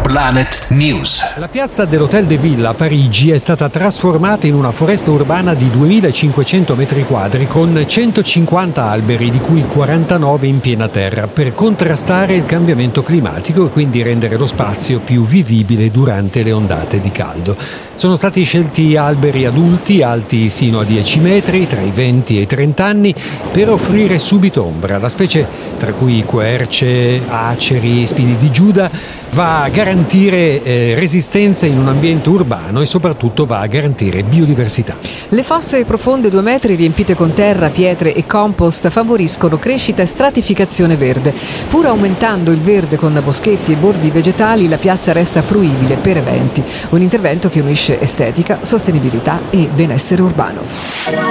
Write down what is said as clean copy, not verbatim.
Planet News. La piazza dell'Hôtel de Ville a Parigi è stata trasformata in una foresta urbana di 2500 metri quadri con 150 alberi, di cui 49 in piena terra, per contrastare il cambiamento climatico e quindi rendere lo spazio più vivibile durante le ondate di caldo. Sono stati scelti alberi adulti alti sino a 10 metri, tra i 20 e i 30 anni, per offrire subito ombra. La specie, tra cui querce, aceri, spini di Giuda, va a garantire resistenza in un ambiente urbano e soprattutto va a garantire biodiversità. Le fosse profonde 2 metri riempite con terra, pietre e compost favoriscono crescita e stratificazione verde. Pur aumentando il verde con boschetti e bordi vegetali, la piazza resta fruibile per eventi. Un intervento che unisce estetica, sostenibilità e benessere urbano.